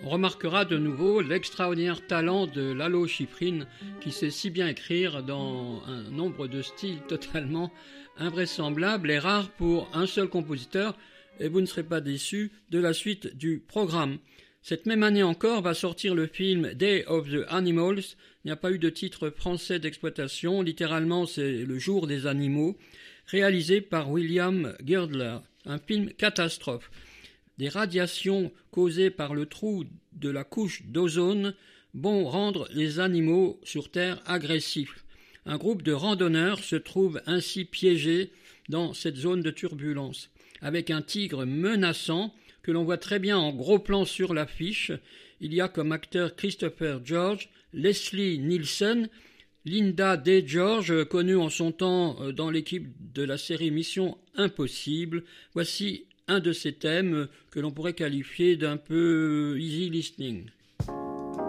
On remarquera de nouveau l'extraordinaire talent de Lalo Schifrin qui sait si bien écrire dans un nombre de styles totalement invraisemblables et rares pour un seul compositeur, et vous ne serez pas déçus de la suite du programme. Cette même année encore va sortir le film Day of the Animals. Il n'y a pas eu de titre français d'exploitation, littéralement c'est le jour des animaux, réalisé par William Girdler, un film catastrophe. Des radiations causées par le trou de la couche d'ozone vont rendre les animaux sur Terre agressifs. Un groupe de randonneurs se trouve ainsi piégé dans cette zone de turbulence, avec un tigre menaçant que l'on voit très bien en gros plan sur l'affiche. Il y a comme acteurs Christopher George, Leslie Nielsen, Linda Day George, connue en son temps dans l'équipe de la série Mission Impossible. Voici un de ces thèmes que l'on pourrait qualifier d'un peu easy listening.